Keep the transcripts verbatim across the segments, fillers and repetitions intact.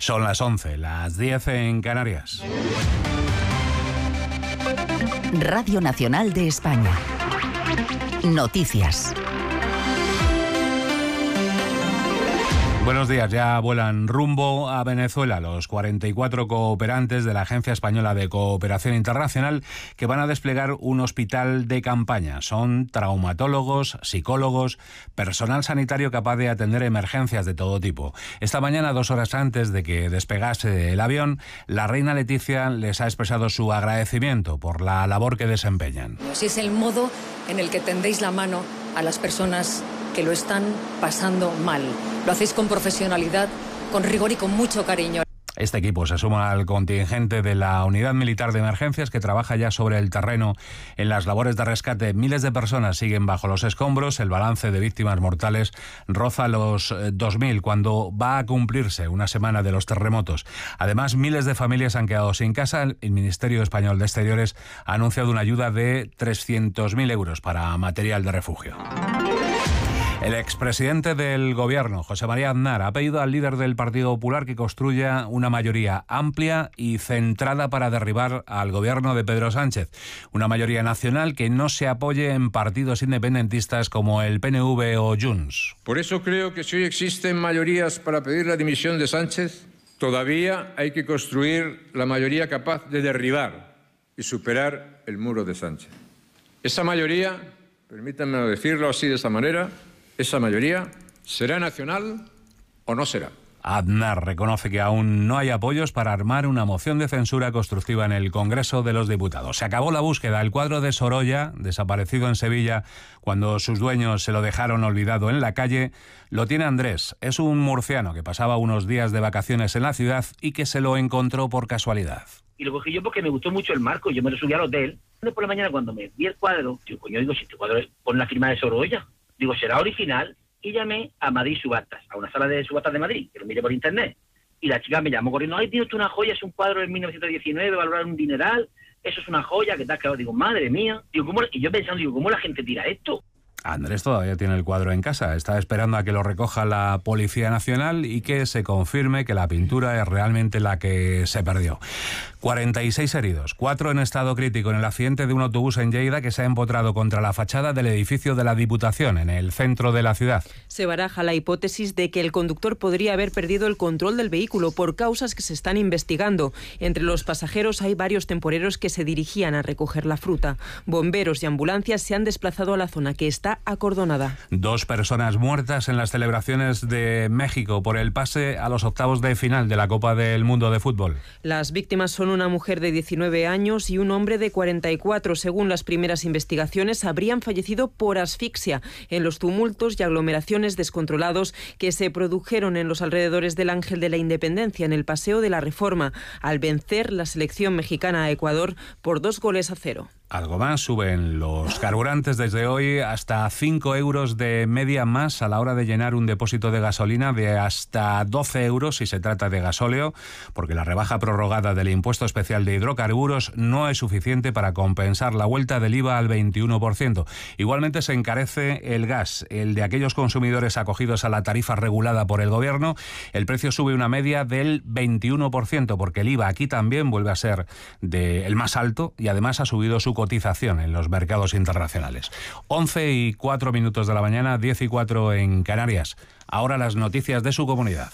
Son las once, las diez en Canarias. Radio Nacional de España. Noticias. Buenos días, ya vuelan rumbo a Venezuela los cuarenta y cuatro cooperantes de la Agencia Española de Cooperación Internacional que van a desplegar un hospital de campaña. Son traumatólogos, psicólogos, personal sanitario capaz de atender emergencias de todo tipo. Esta mañana, dos horas antes de que despegase el avión, la reina Leticia les ha expresado su agradecimiento por la labor que desempeñan. Si es el modo en el que tendéis la mano a las personas que lo están pasando mal. Lo hacéis con profesionalidad, con rigor y con mucho cariño. Este equipo se suma al contingente de la Unidad Militar de Emergencias que trabaja ya sobre el terreno en las labores de rescate. Miles de personas siguen bajo los escombros. El balance de víctimas mortales roza los dos mil cuando va a cumplirse una semana de los terremotos. Además, miles de familias han quedado sin casa. El Ministerio Español de Exteriores ha anunciado una ayuda de trescientos mil euros para material de refugio. El expresidente del Gobierno, José María Aznar, ha pedido al líder del Partido Popular que construya una mayoría amplia y centrada para derribar al Gobierno de Pedro Sánchez. Una mayoría nacional que no se apoye en partidos independentistas como el P N V o Junts. Por eso creo que si hoy existen mayorías para pedir la dimisión de Sánchez, todavía hay que construir la mayoría capaz de derribar y superar el muro de Sánchez. Esa mayoría, permítanme decirlo así de esa manera, esa mayoría será nacional o no será. Aznar reconoce que aún no hay apoyos para armar una moción de censura constructiva en el Congreso de los Diputados. Se acabó la búsqueda. El cuadro de Sorolla, desaparecido en Sevilla cuando sus dueños se lo dejaron olvidado en la calle, lo tiene Andrés. Es un murciano que pasaba unos días de vacaciones en la ciudad y que se lo encontró por casualidad. Y lo cogí yo porque me gustó mucho el marco. Yo me lo subí al hotel. Por la mañana cuando me vi el cuadro, yo, coño, digo, si este cuadro pone la firma de Sorolla. Digo, ¿será original? Y llamé a Madrid Subastas, a una sala de subastas de Madrid, que lo miré por internet. Y la chica me llamó corriendo, ay, tío, esto es una joya, es un cuadro de mil novecientos diecinueve, valorar un dineral, eso es una joya, ¿qué tal? Claro, digo, madre mía. Digo, ¿cómo? Y yo pensando, digo, ¿cómo la gente tira esto? Andrés todavía tiene el cuadro en casa, está esperando a que lo recoja la Policía Nacional y que se confirme que la pintura es realmente la que se perdió. cuarenta y seis heridos, cuatro en estado crítico en el accidente de un autobús en Lleida que se ha empotrado contra la fachada del edificio de la Diputación, en el centro de la ciudad. Se baraja la hipótesis de que el conductor podría haber perdido el control del vehículo por causas que se están investigando. Entre los pasajeros hay varios temporeros que se dirigían a recoger la fruta. Bomberos y ambulancias se han desplazado a la zona que está acordonada. Dos personas muertas en las celebraciones de México por el pase a los octavos de final de la Copa del Mundo de Fútbol. Las víctimas son una mujer de diecinueve años y un hombre de cuarenta y cuatro. Según las primeras investigaciones, habrían fallecido por asfixia en los tumultos y aglomeraciones descontrolados que se produjeron en los alrededores del Ángel de la Independencia en el Paseo de la Reforma, al vencer la selección mexicana a Ecuador por dos goles a cero. Algo más, suben los carburantes desde hoy hasta cinco euros de media más a la hora de llenar un depósito de gasolina, de hasta doce euros si se trata de gasóleo, porque la rebaja prorrogada del impuesto especial de hidrocarburos no es suficiente para compensar la vuelta del I V A al veintiuno por ciento. Igualmente se encarece el gas, el de aquellos consumidores acogidos a la tarifa regulada por el Gobierno. El precio sube una media del veintiuno por ciento, porque el I V A aquí también vuelve a ser de el más alto y además ha subido su cotización en los mercados internacionales. once y cuatro minutos de la mañana, diez y cuatro en Canarias. Ahora las noticias de su comunidad.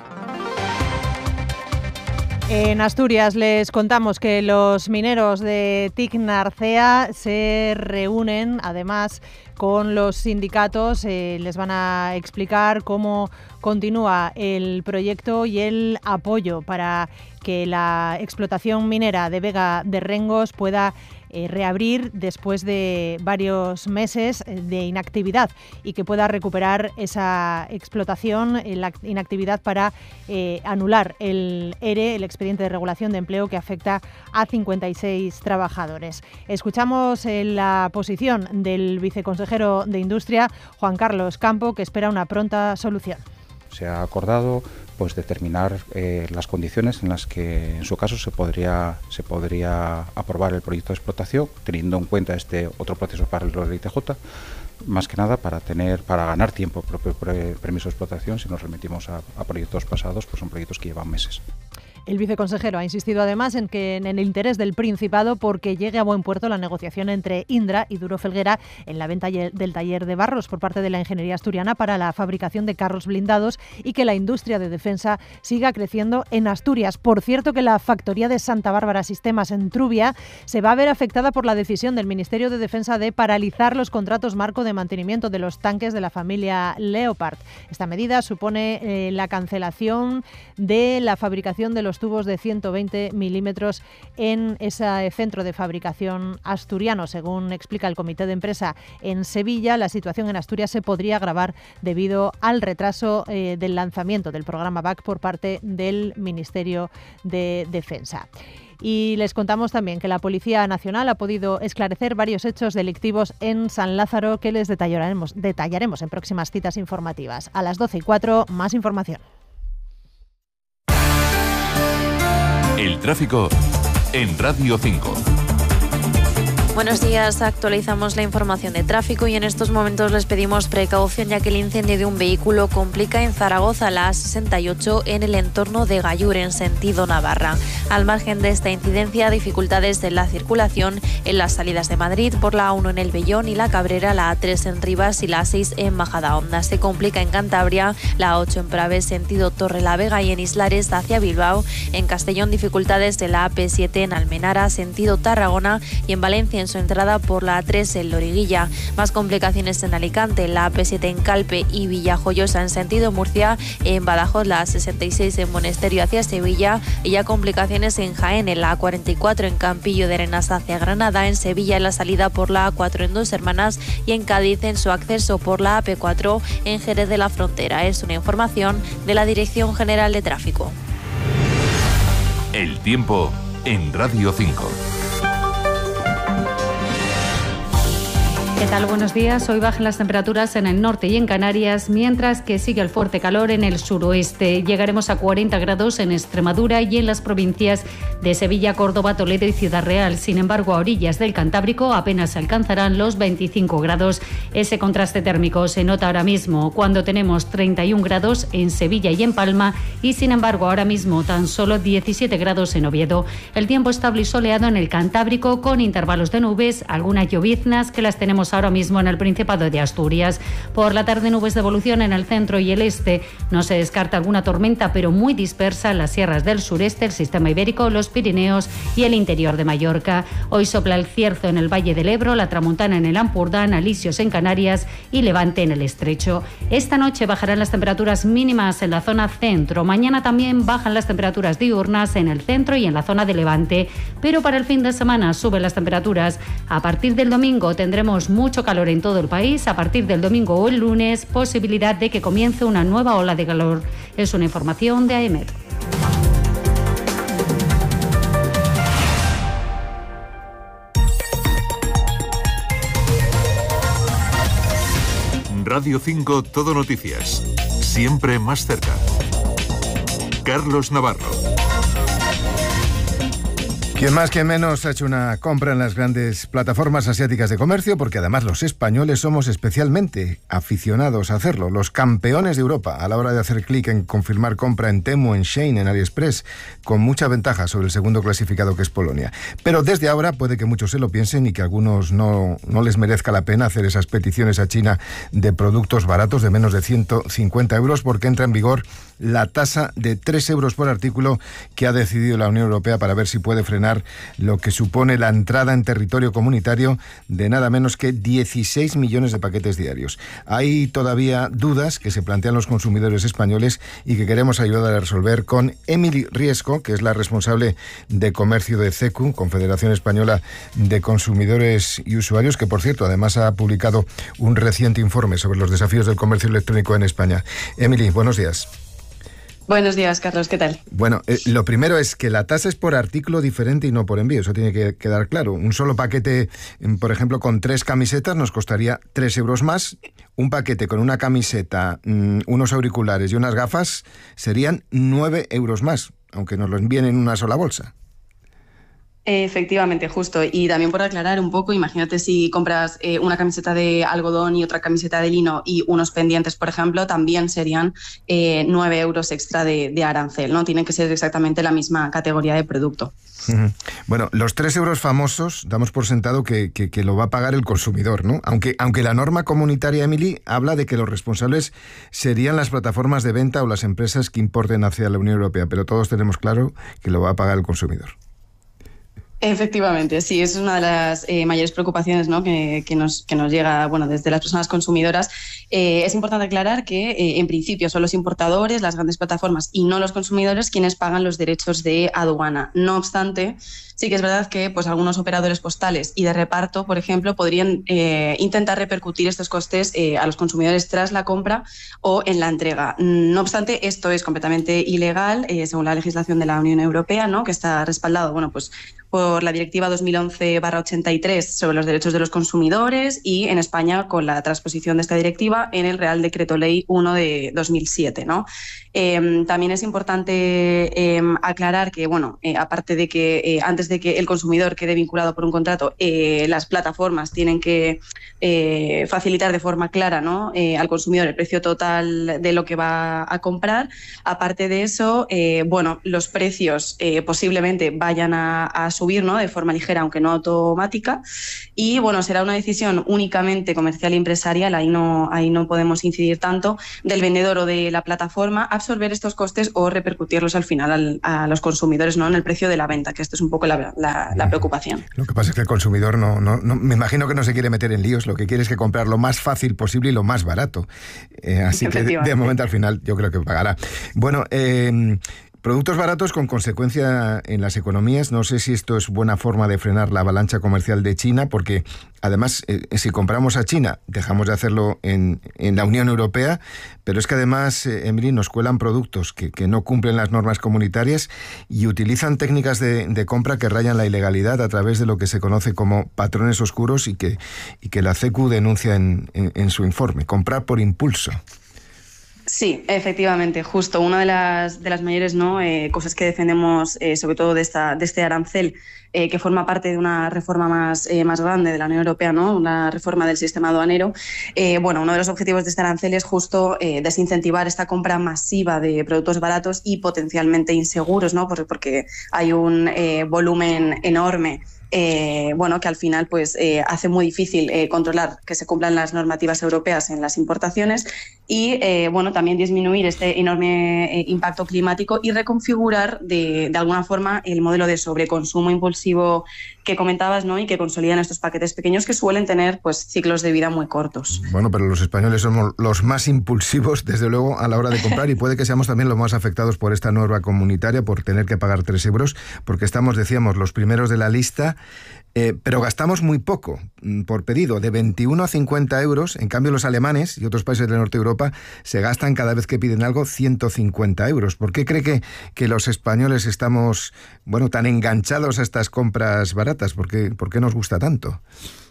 En Asturias les contamos que los mineros de T I C Narcea se reúnen, además, con los sindicatos. Eh, les van a explicar cómo continúa el proyecto y el apoyo para que la explotación minera de Vega de Rengos pueda eh, reabrir después de varios meses de inactividad y que pueda recuperar esa explotación, eh, la inactividad para eh, anular el E R E, el expediente de regulación de empleo que afecta a cincuenta y seis trabajadores. Escuchamos eh, la posición del viceconsejero de Industria, Juan Carlos Campo, que espera una pronta solución. Se ha acordado pues determinar eh, las condiciones en las que en su caso se podría se podría aprobar el proyecto de explotación, teniendo en cuenta este otro proceso paralelo del I T J, más que nada para tener para ganar tiempo propio permiso de explotación. Si nos remitimos a, a proyectos pasados, pues son proyectos que llevan meses. El viceconsejero ha insistido además en que en el interés del Principado porque llegue a buen puerto la negociación entre Indra y Duro Felguera en la venta del taller de Barros por parte de la ingeniería asturiana para la fabricación de carros blindados y que la industria de defensa siga creciendo en Asturias. Por cierto, que la factoría de Santa Bárbara Sistemas en Trubia se va a ver afectada por la decisión del Ministerio de Defensa de paralizar los contratos marco de mantenimiento de los tanques de la familia Leopard. Esta medida supone eh, la cancelación de la fabricación de los tubos de ciento veinte milímetros en ese centro de fabricación asturiano. Según explica el comité de empresa en Sevilla, la situación en Asturias se podría agravar debido al retraso eh, del lanzamiento del programa B A C por parte del Ministerio de Defensa. Y les contamos también que la Policía Nacional ha podido esclarecer varios hechos delictivos en San Lázaro que les detallaremos, detallaremos en próximas citas informativas. A las doce y cuatro, más información. El tráfico en Radio cinco. Buenos días, actualizamos la información de tráfico y en estos momentos les pedimos precaución ya que el incendio de un vehículo complica en Zaragoza la A sesenta y ocho en el entorno de Gallur en sentido Navarra. Al margen de esta incidencia, dificultades en la circulación en las salidas de Madrid por la A uno en el Vellón y la Cabrera, la A tres en Rivas y la A seis en Majadahonda. Se complica en Cantabria, la A ocho en Prades sentido Torrelavega y en Islares hacia Bilbao. En Castellón, dificultades de la A P siete en Almenara sentido Tarragona y en Valencia en su entrada por la A tres en Loriguilla. Más complicaciones en Alicante, la A P siete en Calpe y Villajoyosa en sentido Murcia, en Badajoz la A sesenta y seis en Monesterio hacia Sevilla y ya complicaciones en Jaén, en la A cuarenta y cuatro en Campillo de Arenas hacia Granada, en Sevilla en la salida por la A cuatro en Dos Hermanas y en Cádiz en su acceso por la A P cuatro en Jerez de la Frontera. Es una información de la Dirección General de Tráfico. El tiempo en Radio cinco. ¿Qué tal? Buenos días. Hoy bajan las temperaturas en el norte y en Canarias, mientras que sigue el fuerte calor en el suroeste. Llegaremos a cuarenta grados en Extremadura y en las provincias de Sevilla, Córdoba, Toledo y Ciudad Real. Sin embargo, a orillas del Cantábrico apenas alcanzarán los veinticinco grados. Ese contraste térmico se nota ahora mismo cuando tenemos treinta y un grados en Sevilla y en Palma y, sin embargo, ahora mismo tan solo diecisiete grados en Oviedo. El tiempo estable y soleado en el Cantábrico con intervalos de nubes, algunas lloviznas que las tenemos ahora mismo en el Principado de Asturias. Por la tarde, nubes de evolución en el centro y el este. No se descarta alguna tormenta, pero muy dispersa en las sierras del sureste, el sistema ibérico, los Pirineos y el interior de Mallorca. Hoy sopla el cierzo en el Valle del Ebro, la tramontana en el Ampurdán, alisios en Canarias y levante en el Estrecho. Esta noche bajarán las temperaturas mínimas en la zona centro. Mañana también bajan las temperaturas diurnas en el centro y en la zona de Levante. Pero para el fin de semana suben las temperaturas. A partir del domingo tendremos mucho calor en todo el país. A partir del domingo o el lunes, posibilidad de que comience una nueva ola de calor. Es una información de AEMET. Radio cinco Todo Noticias. Siempre más cerca. Carlos Navarro. Quien más, quien menos ha hecho una compra en las grandes plataformas asiáticas de comercio, porque además los españoles somos especialmente aficionados a hacerlo, los campeones de Europa a la hora de hacer clic en confirmar compra en Temu, en Shein, en AliExpress, con mucha ventaja sobre el segundo clasificado que es Polonia. Pero desde ahora puede que muchos se lo piensen y que a algunos no, no les merezca la pena hacer esas peticiones a China de productos baratos de menos de ciento cincuenta euros, porque entra en vigor la tasa de tres euros por artículo que ha decidido la Unión Europea para ver si puede frenar lo que supone la entrada en territorio comunitario de nada menos que dieciséis millones de paquetes diarios. Hay todavía dudas que se plantean los consumidores españoles y que queremos ayudar a resolver con Emily Riesco, que es la responsable de comercio de C E C U, Confederación Española de Consumidores y Usuarios, que por cierto además ha publicado un reciente informe sobre los desafíos del comercio electrónico en España. Emily, buenos días. Buenos días, Carlos, ¿qué tal? Bueno, eh, lo primero es que la tasa es por artículo diferente y no por envío, eso tiene que quedar claro. Un solo paquete, por ejemplo, con tres camisetas nos costaría tres euros más. Un paquete con una camiseta, mmm, unos auriculares y unas gafas serían nueve euros más, aunque nos lo envíen en una sola bolsa. Efectivamente, justo. Y también por aclarar un poco, imagínate si compras eh, una camiseta de algodón y otra camiseta de lino y unos pendientes, por ejemplo, también serían eh, nueve euros extra de, de arancel, ¿no? Tienen que ser exactamente la misma categoría de producto. Uh-huh. Bueno, los tres euros famosos damos por sentado que, que, que lo va a pagar el consumidor, ¿no? Aunque, aunque la norma comunitaria, Emily, habla de que los responsables serían las plataformas de venta o las empresas que importen hacia la Unión Europea, pero todos tenemos claro que lo va a pagar el consumidor. Efectivamente, sí, es una de las eh, mayores preocupaciones, ¿no? que, que, nos, que nos llega, bueno, desde las personas consumidoras. Eh, es importante aclarar que, eh, en principio, son los importadores, las grandes plataformas y no los consumidores quienes pagan los derechos de aduana. No obstante, sí que es verdad que pues, algunos operadores postales y de reparto, por ejemplo, podrían eh, intentar repercutir estos costes eh, a los consumidores tras la compra o en la entrega. No obstante, esto es completamente ilegal, eh, según la legislación de la Unión Europea, ¿no? Que está respaldado, bueno, pues por la Directiva dos mil once barra ochenta y tres sobre los derechos de los consumidores y en España con la transposición de esta directiva en el Real Decreto Ley uno de dos mil siete, ¿no? Eh, también es importante eh, aclarar que, bueno, eh, aparte de que eh, antes de que el consumidor quede vinculado por un contrato, eh, las plataformas tienen que eh, facilitar de forma clara, ¿no? eh, al consumidor el precio total de lo que va a comprar. Aparte de eso, eh, bueno, los precios eh, posiblemente vayan a, a subir, ¿no? De forma ligera, aunque no automática. Y bueno, será una decisión únicamente comercial y empresarial, ahí no, ahí no podemos incidir tanto, del vendedor o de la plataforma, absorber estos costes o repercutirlos al final al, a los consumidores, ¿no? En el precio de la venta, que esto es un poco la, la, la preocupación. Lo que pasa es que el consumidor no, no, no, me imagino que no se quiere meter en líos, lo que quiere es que comprar lo más fácil posible y lo más barato. Eh, así que de, de momento al final yo creo que pagará. Bueno, eh, productos baratos con consecuencia en las economías. No sé si esto es buena forma de frenar la avalancha comercial de China, porque además, eh, si compramos a China, dejamos de hacerlo en, en la Unión Europea, pero es que además, eh, Emily, nos cuelan productos que, que no cumplen las normas comunitarias y utilizan técnicas de, de compra que rayan la ilegalidad a través de lo que se conoce como patrones oscuros y que, y que la C E C U denuncia en, en, en su informe. Comprar por impulso. Sí, efectivamente, justo una de las de las mayores ¿no? eh, cosas que defendemos, eh, sobre todo de esta de este arancel, eh, que forma parte de una reforma más, eh, más grande de la Unión Europea, ¿no? Una reforma del sistema aduanero. Eh, bueno, uno de los objetivos de este arancel es justo eh, desincentivar esta compra masiva de productos baratos y potencialmente inseguros, ¿no? Porque hay un eh, volumen enorme. Eh, bueno, que al final pues eh, hace muy difícil eh, controlar que se cumplan las normativas europeas en las importaciones y eh, bueno, también disminuir este enorme eh, impacto climático y reconfigurar de, de alguna forma el modelo de sobreconsumo impulsivo que comentabas, ¿no? Y que consolidan estos paquetes pequeños que suelen tener pues ciclos de vida muy cortos. Bueno, pero los españoles somos los más impulsivos, desde luego, a la hora de comprar y puede que seamos también los más afectados por esta norma comunitaria, por tener que pagar tres euros, porque estamos, decíamos, los primeros de la lista. Eh, pero gastamos muy poco por pedido, de veintiuno a cincuenta euros. En cambio, los alemanes y otros países del norte de Europa se gastan cada vez que piden algo ciento cincuenta euros. ¿Por qué cree que, que los españoles estamos, bueno, tan enganchados a estas compras baratas? ¿Por qué, por qué nos gusta tanto?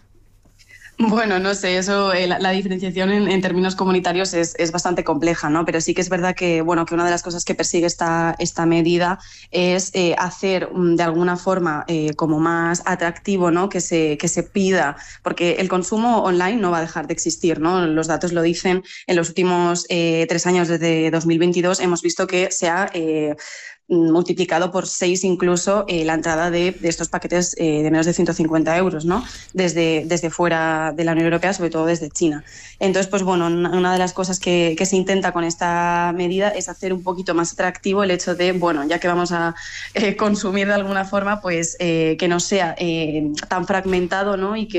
Bueno, no sé, eso, eh, la, la diferenciación en, en términos comunitarios es, es bastante compleja, ¿no? Pero sí que es verdad que, bueno, que una de las cosas que persigue esta, esta medida es eh, hacer um, de alguna forma eh, como más atractivo, ¿no? Que se, que se pida, porque el consumo online no va a dejar de existir, ¿no? Los datos lo dicen. En los últimos eh, tres años, desde dos mil veintidós, hemos visto que se ha Eh, multiplicado por seis incluso eh, la entrada de, de estos paquetes eh, de menos de ciento cincuenta euros, ¿no? Desde, desde fuera de la Unión Europea, sobre todo desde China. Entonces, pues bueno, una de las cosas que, que se intenta con esta medida es hacer un poquito más atractivo el hecho de, bueno, ya que vamos a eh, consumir de alguna forma, pues eh, que no sea eh, tan fragmentado, ¿no? Y que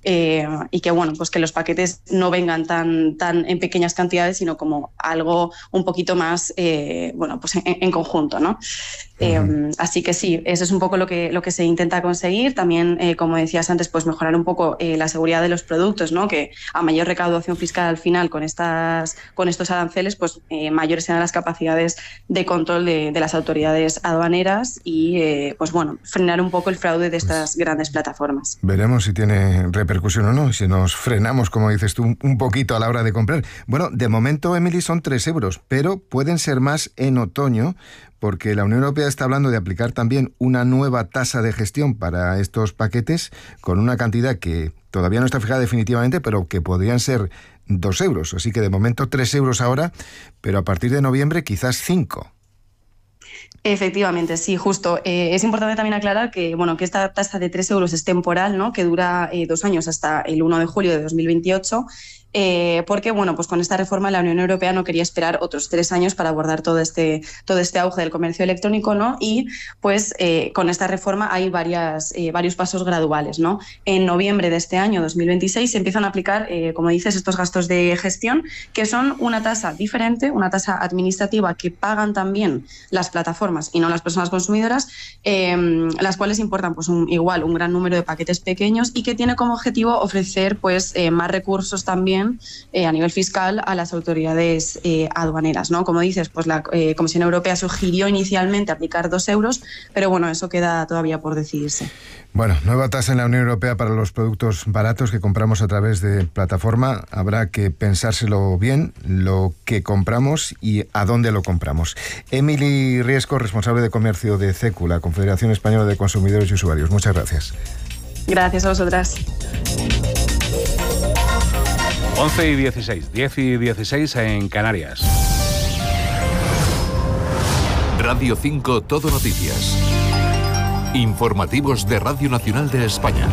eh, y que bueno, pues que los paquetes no vengan tan, tan en pequeñas cantidades, sino como algo un poquito más eh, bueno, pues en, en conjunto, ¿no? Uh-huh. Eh, así que sí, eso es un poco lo que, lo que se intenta conseguir. También, eh, como decías antes, pues mejorar un poco eh, la seguridad de los productos, ¿no? Que a mayor recaudación fiscal al final con, estas, con estos aranceles, pues eh, mayores serán las capacidades de control de, de las autoridades aduaneras y, eh, pues bueno, frenar un poco el fraude de estas grandes plataformas. Veremos si tiene repercusión o no, si nos frenamos, como dices tú, un poquito a la hora de comprar. Bueno, de momento, Emily, son tres euros, pero pueden ser más en otoño, porque la Unión Europea está hablando de aplicar también una nueva tasa de gestión para estos paquetes con una cantidad que todavía no está fijada definitivamente, pero que podrían ser dos euros. Así que de momento tres euros ahora, pero a partir de noviembre quizás cinco. Efectivamente, sí, justo. Eh, es importante también aclarar que, bueno, que esta tasa de tres euros es temporal, ¿no? Que dura eh, dos años hasta el uno de julio de dos mil veintiocho. Eh, porque bueno, pues con esta reforma la Unión Europea no quería esperar otros tres años para abordar todo este, todo este auge del comercio electrónico, ¿no? Y pues eh, con esta reforma hay varias, eh, varios pasos graduales, ¿no? En noviembre de este año, dos mil veintiséis, se empiezan a aplicar, eh, como dices, estos gastos de gestión, que son una tasa diferente, una tasa administrativa que pagan también las plataformas y no las personas consumidoras, eh, las cuales importan pues un, igual un gran número de paquetes pequeños y que tiene como objetivo ofrecer pues eh, más recursos también Eh, a nivel fiscal a las autoridades eh, aduaneras, ¿no? Como dices, pues la eh, Comisión Europea sugirió inicialmente aplicar dos euros, pero bueno, eso queda todavía por decidirse. Bueno, nueva tasa en la Unión Europea para los productos baratos que compramos a través de plataforma. Habrá que pensárselo bien, lo que compramos y a dónde lo compramos. Emily Riesco, responsable de comercio de C E C U, la Confederación Española de Consumidores y Usuarios. Muchas gracias. Gracias a vosotras. once y dieciséis, diez y dieciséis en Canarias. Radio cinco Todo Noticias. Informativos de Radio Nacional de España.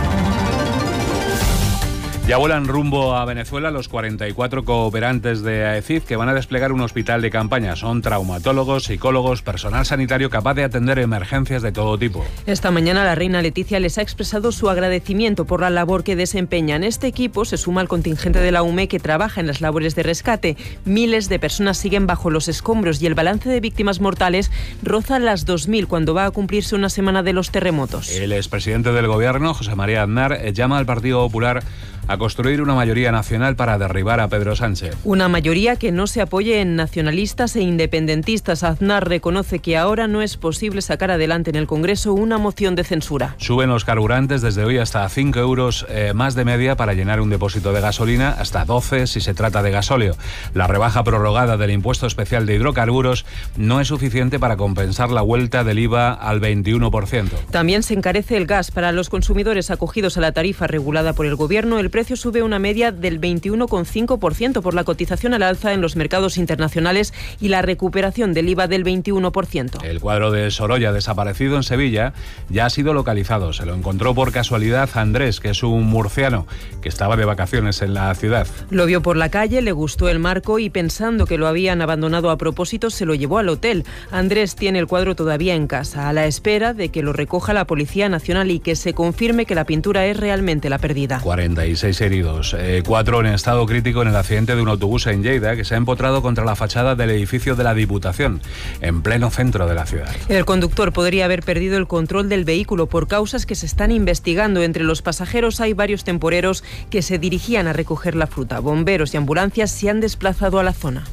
Ya vuelan rumbo a Venezuela los cuarenta y cuatro cooperantes de AECID que van a desplegar un hospital de campaña. Son traumatólogos, psicólogos, personal sanitario capaz de atender emergencias de todo tipo. Esta mañana la reina Leticia les ha expresado su agradecimiento por la labor que desempeñan. Este equipo se suma al contingente de la U M E que trabaja en las labores de rescate. Miles de personas siguen bajo los escombros y el balance de víctimas mortales roza las dos mil cuando va a cumplirse una semana de los terremotos. El expresidente del gobierno, José María Aznar, llama al Partido Popular a construir una mayoría nacional para derribar a Pedro Sánchez. Una mayoría que no se apoye en nacionalistas e independentistas. Aznar reconoce que ahora no es posible sacar adelante en el Congreso una moción de censura. Suben los carburantes desde hoy hasta cinco euros eh, más de media para llenar un depósito de gasolina, hasta doce si se trata de gasóleo. La rebaja prorrogada del impuesto especial de hidrocarburos no es suficiente para compensar la vuelta del I V A al veintiuno por ciento. También se encarece el gas. Para los consumidores acogidos a la tarifa regulada por el Gobierno, el precio sube una media del veintiuno coma cinco por ciento por la cotización al alza en los mercados internacionales y la recuperación del I V A del veintiuno por ciento. El cuadro de Sorolla, desaparecido en Sevilla, ya ha sido localizado. Se lo encontró por casualidad Andrés, que es un murciano que estaba de vacaciones en la ciudad. Lo vio por la calle, le gustó el marco y pensando que lo habían abandonado a propósito, se lo llevó al hotel. Andrés tiene el cuadro todavía en casa, a la espera de que lo recoja la Policía Nacional y que se confirme que la pintura es realmente la perdida. cuarenta y seis heridos, eh, cuatro en estado crítico en el accidente de un autobús en Lleida que se ha empotrado contra la fachada del edificio de la Diputación, en pleno centro de la ciudad. El conductor podría haber perdido el control del vehículo por causas que se están investigando. Entre los pasajeros hay varios temporeros que se dirigían a recoger la fruta. Bomberos y ambulancias se han desplazado a la zona.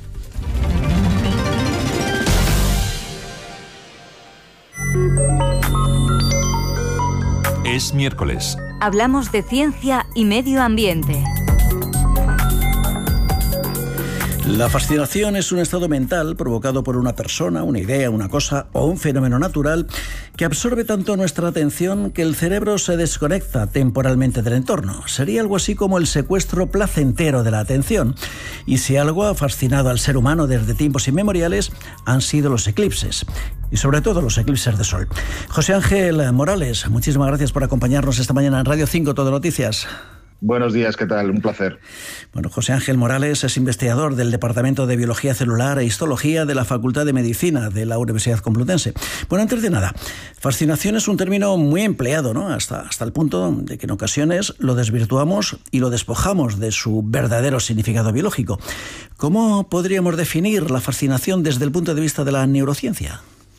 Es miércoles. Hablamos de ciencia y medio ambiente. La fascinación es un estado mental provocado por una persona, una idea, una cosa o un fenómeno natural que absorbe tanto nuestra atención que el cerebro se desconecta temporalmente del entorno. Sería algo así como el secuestro placentero de la atención. Y si algo ha fascinado al ser humano desde tiempos inmemoriales, han sido los eclipses. Y sobre todo los eclipses de sol. José Ángel Morales, muchísimas gracias por acompañarnos esta mañana en Radio cinco Todo Noticias. Buenos días, ¿qué tal? Un placer. Bueno, José Ángel Morales es investigador del Departamento de Biología Celular e Histología de la Facultad de Medicina de la Universidad Complutense. Bueno, antes de nada, fascinación es un término muy empleado, ¿no? Hasta, hasta el punto de que en ocasiones lo desvirtuamos y lo despojamos de su verdadero significado biológico. ¿Cómo podríamos definir la fascinación desde el punto de vista de la neurociencia?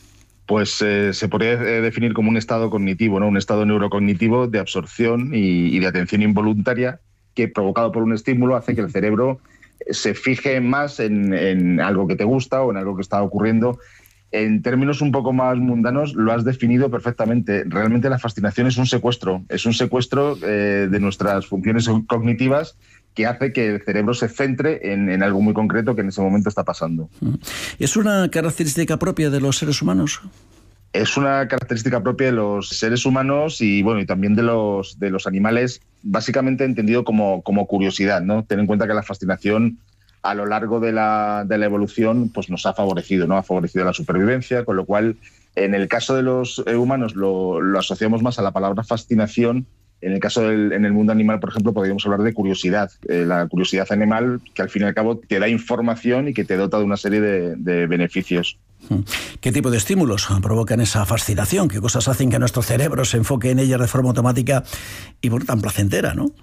Pues eh, se podría eh, definir como un estado cognitivo, ¿no? Un estado neurocognitivo de absorción y, y de atención involuntaria que, provocado por un estímulo, hace que el cerebro se fije más en, en algo que te gusta o en algo que está ocurriendo. En términos un poco más mundanos, lo has definido perfectamente. Realmente la fascinación es un secuestro, es un secuestro eh, de nuestras funciones cognitivas que hace que el cerebro se centre en, en algo muy concreto que en ese momento está pasando. ¿Es una característica propia de los seres humanos? Es una característica propia de los seres humanos y bueno y también de los, de los animales, básicamente entendido como, como curiosidad, ¿no? Ten en cuenta que la fascinación a lo largo de la, de la evolución pues nos ha favorecido, ¿no? Ha favorecido la supervivencia, con lo cual en el caso de los humanos lo, lo asociamos más a la palabra fascinación. En el caso del en el mundo animal, por ejemplo, podríamos hablar de curiosidad. Eh, la curiosidad animal, que al fin y al cabo te da información y que te dota de una serie de, de beneficios. ¿Qué tipo de estímulos provocan esa fascinación? ¿Qué cosas hacen que nuestro cerebro se enfoque en ellas de forma automática y bueno, tan placentera, ¿no?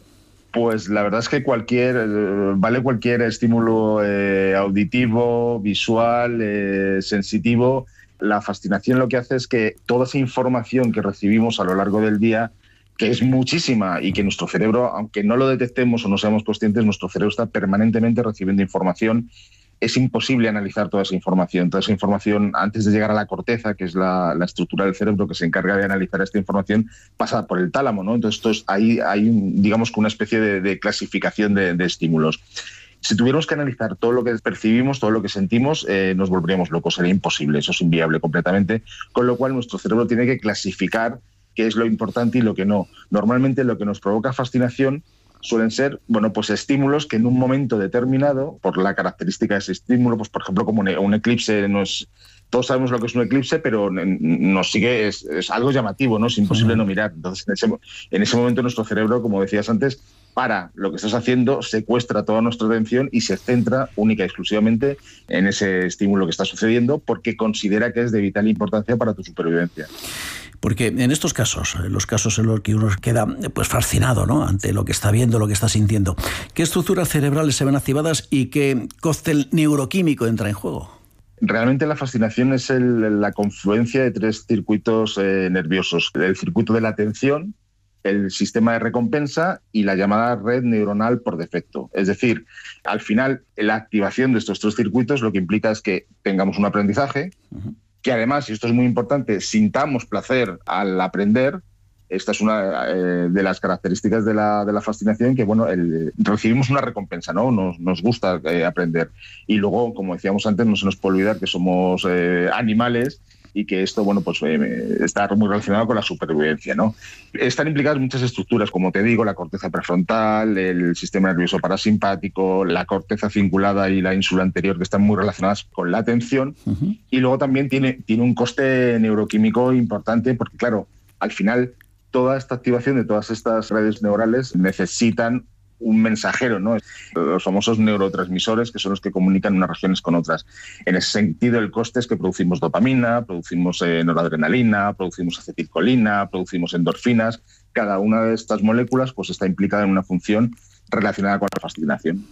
Pues la verdad es que cualquier eh, vale cualquier estímulo eh, auditivo, visual, eh, sensitivo. La fascinación lo que hace es que toda esa información que recibimos a lo largo del día, que es muchísima y que nuestro cerebro, aunque no lo detectemos o no seamos conscientes, nuestro cerebro está permanentemente recibiendo información. Es imposible analizar toda esa información. Toda esa información, antes de llegar a la corteza, que es la, la estructura del cerebro que se encarga de analizar esta información, pasa por el tálamo, ¿no? Entonces, esto es, ahí hay, un, digamos, que una especie de, de clasificación de, de estímulos. Si tuviéramos que analizar todo lo que percibimos, todo lo que sentimos, eh, nos volveríamos locos. Sería imposible, eso es inviable completamente. Con lo cual, nuestro cerebro tiene que clasificar qué es lo importante y lo que no. Normalmente lo que nos provoca fascinación suelen ser, bueno, pues estímulos que en un momento determinado, por la característica de ese estímulo, pues por ejemplo como un eclipse, nos, todos sabemos lo que es un eclipse, pero nos sigue, es, es algo llamativo, ¿no? Es imposible no mirar. Entonces en ese, en ese momento nuestro cerebro, como decías antes, para lo que estás haciendo, secuestra toda nuestra atención y se centra única y exclusivamente en ese estímulo que está sucediendo porque considera que es de vital importancia para tu supervivencia. Porque en estos casos, en los casos en los que uno queda pues fascinado, ¿no?, ante lo que está viendo, lo que está sintiendo, ¿qué estructuras cerebrales se ven activadas y qué cóctel neuroquímico entra en juego? Realmente la fascinación es el, la confluencia de tres circuitos eh, nerviosos. El circuito de la atención, el sistema de recompensa y la llamada red neuronal por defecto. Es decir, al final, la activación de estos tres circuitos lo que implica es que tengamos un aprendizaje, uh-huh. que además, y esto es muy importante, sintamos placer al aprender. Esta es una eh, de las características de la, de la fascinación, que bueno, el, recibimos una recompensa, ¿no? Nos, nos gusta eh, aprender. Y luego, como decíamos antes, no se nos puede olvidar que somos eh, animales y que esto, bueno, pues eh, está muy relacionado con la supervivencia, ¿no? Están implicadas muchas estructuras, como te digo, la corteza prefrontal, el sistema nervioso parasimpático, la corteza cingulada y la ínsula anterior, que están muy relacionadas con la atención. Uh-huh. Y luego también tiene, tiene un coste neuroquímico importante, porque claro, al final toda esta activación de todas estas redes neurales necesitan un mensajero, ¿no? Los famosos neurotransmisores, que son los que comunican unas regiones con otras. En ese sentido, el coste es que producimos dopamina, producimos eh, noradrenalina, producimos acetilcolina, producimos endorfinas. Cada una de estas moléculas pues está implicada en una función relacionada con la fascinación.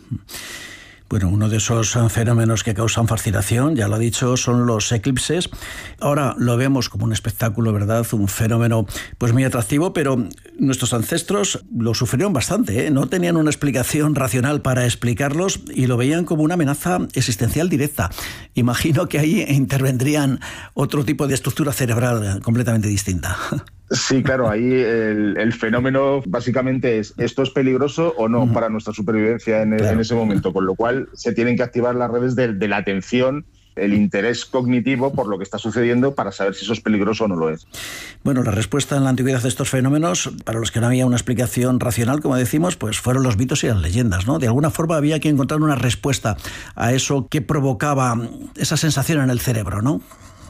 Bueno, uno de esos fenómenos que causan fascinación, ya lo ha dicho, son los eclipses. Ahora lo vemos como un espectáculo, ¿verdad? Un fenómeno pues muy atractivo, pero nuestros ancestros lo sufrieron bastante, ¿eh? No tenían una explicación racional para explicarlos y lo veían como una amenaza existencial directa. Imagino que ahí intervendrían otro tipo de estructura cerebral completamente distinta. Sí, claro, ahí el, el fenómeno básicamente es ¿esto es peligroso o no uh-huh. para nuestra supervivencia en, claro. en ese momento? Con lo cual se tienen que activar las redes de, de la atención, el interés cognitivo por lo que está sucediendo para saber si eso es peligroso o no lo es. Bueno, la respuesta en la antigüedad de estos fenómenos, para los que no había una explicación racional, como decimos, pues fueron los mitos y las leyendas, ¿no? De alguna forma había que encontrar una respuesta a eso que provocaba esa sensación en el cerebro, ¿no?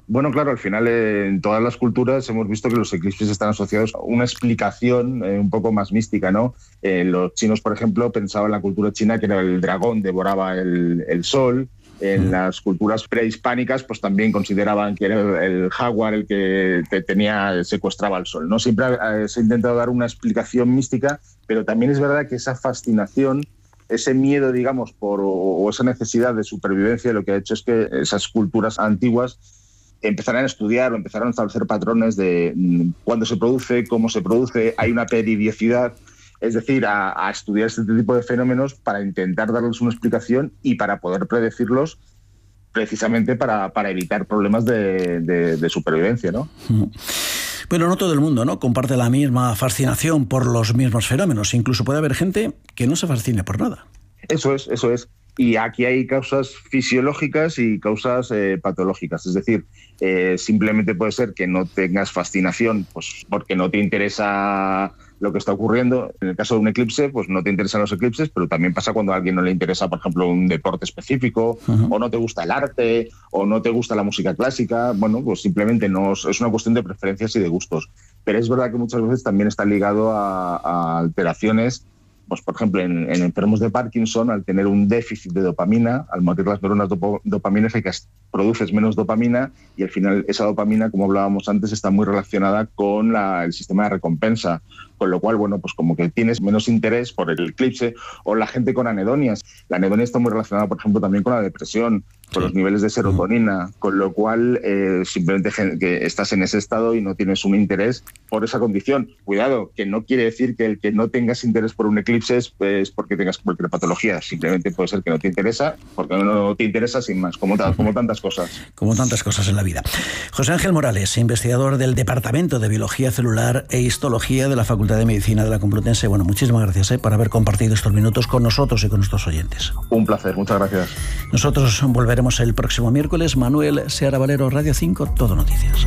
Bueno, claro, al final eh, en todas las culturas hemos visto que los eclipses están asociados a una explicación eh, un poco más mística, ¿no? Eh, los chinos, por ejemplo, pensaban en la cultura china que era el dragón devoraba el, el sol. En las culturas prehispánicas, pues también consideraban que era el, el jaguar el que te tenía, secuestraba el sol, ¿no? Siempre eh, se ha intentado dar una explicación mística, pero también es verdad que esa fascinación, ese miedo, digamos, por, o esa necesidad de supervivencia, lo que ha hecho es que esas culturas antiguas empezaron a estudiar o empezaron a establecer patrones de mm, cuándo se produce, cómo se produce, hay una periodicidad. Es decir, a, a estudiar este tipo de fenómenos para intentar darles una explicación y para poder predecirlos precisamente para, para evitar problemas de, de, de supervivencia, ¿no? Bueno, no todo el mundo, ¿no?, comparte la misma fascinación por los mismos fenómenos. Incluso puede haber gente que no se fascine por nada. Eso es, eso es. Y aquí hay causas fisiológicas y causas eh, patológicas. Es decir, eh, simplemente puede ser que no tengas fascinación pues porque no te interesa lo que está ocurriendo. En el caso de un eclipse, pues no te interesan los eclipses, pero también pasa cuando a alguien no le interesa, por ejemplo, un deporte específico, uh-huh. o no te gusta el arte, o no te gusta la música clásica. Bueno, pues simplemente no es una cuestión de preferencias y de gustos. Pero es verdad que muchas veces también está ligado a, a alteraciones. Pues, por ejemplo, en, en enfermos de Parkinson, al tener un déficit de dopamina, al morir las neuronas dopo, dopaminérgicas, produces menos dopamina y al final esa dopamina, como hablábamos antes, está muy relacionada con la, el sistema de recompensa. Con lo cual, bueno, pues como que tienes menos interés por el eclipse, o la gente con anhedonias. La anedonia está muy relacionada, por ejemplo, también con la depresión, con sí. los niveles de serotonina, con lo cual eh, simplemente que estás en ese estado y no tienes un interés por esa condición. Cuidado, que no quiere decir que el que no tengas interés por un eclipse es, es porque tengas cualquier patología. Simplemente puede ser que no te interesa, porque no te interesa sin más, como, como tantas cosas. Como tantas cosas en la vida. José Ángel Morales, investigador del Departamento de Biología Celular e Histología de la Facultad de Medicina de la Complutense. Bueno, muchísimas gracias eh, por haber compartido estos minutos con nosotros y con nuestros oyentes. Un placer, muchas gracias. Nosotros volveremos el próximo miércoles. Manuel Seara Valero, Radio cinco, Todo Noticias.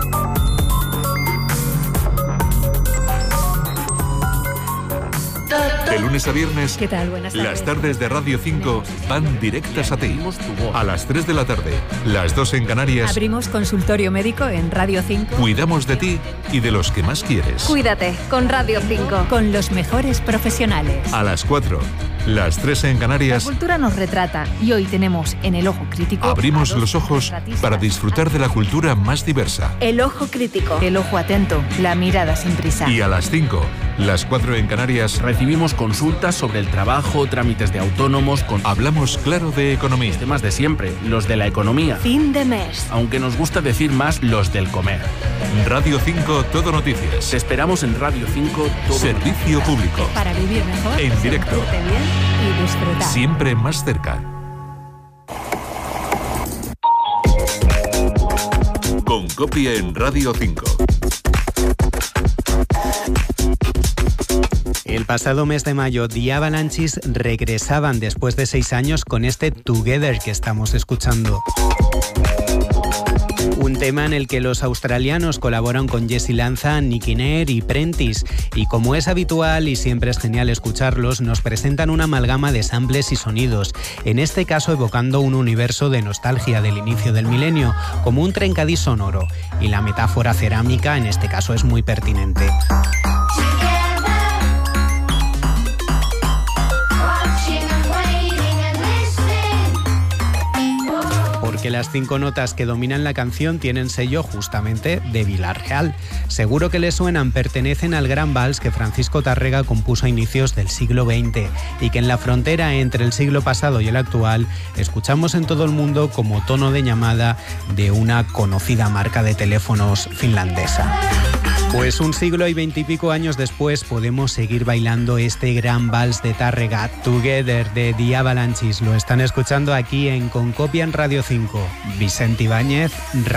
De lunes a viernes, ¿qué tal? Buenas tardes. Las tardes de Radio cinco van directas a ti. A las tres de la tarde, las dos en Canarias. Abrimos consultorio médico en Radio cinco. Cuidamos de ti y de los que más quieres. Cuídate con Radio cinco. Con los mejores profesionales. A las cuatro, las tres en Canarias. La cultura nos retrata y hoy tenemos en El Ojo Crítico. Abrimos los ojos para disfrutar de la cultura más diversa. El Ojo Crítico. El ojo atento, la mirada sin prisa. Y a las cinco, las cuatro en Canarias. Recibimos consultas sobre el trabajo, trámites de autónomos. Con... Hablamos claro de economía. Los temas de siempre, los de la economía. Fin de mes. Aunque nos gusta decir más los del comer. Radio cinco, Todo Noticias. Te esperamos en Radio cinco, Todo Servicio Noticias. Público. Para vivir mejor. En directo. Bien y disfrutar. Siempre más cerca. Con Copia en Radio cinco. El pasado mes de mayo, The Avalanches regresaban después de seis años con este Together que estamos escuchando. Un tema en el que los australianos colaboran con Jesse Lanza, Nicky Nair y Prentice. Y como es habitual y siempre es genial escucharlos, nos presentan una amalgama de samples y sonidos. En este caso evocando un universo de nostalgia del inicio del milenio, como un trencadís sonoro. Y la metáfora cerámica en este caso es muy pertinente. Que las cinco notas que dominan la canción tienen sello justamente de Vilar Real. Seguro que le suenan, pertenecen al gran vals que Francisco Tárrega compuso a inicios del siglo veinte y que en la frontera entre el siglo pasado y el actual escuchamos en todo el mundo como tono de llamada de una conocida marca de teléfonos finlandesa. Pues un siglo y veintipico años después podemos seguir bailando este gran vals de Tárrega, Together de The Avalanches. Lo están escuchando aquí en Concopia en Radio cinco. Vicente Ibáñez,